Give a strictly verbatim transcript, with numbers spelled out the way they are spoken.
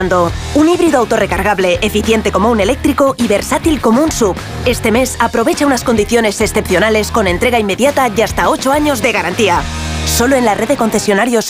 Un híbrido autorrecargable, eficiente como un eléctrico y versátil como un S U V. Este mes aprovecha unas condiciones excepcionales con entrega inmediata y hasta ocho años de garantía. Solo en la red de concesionarios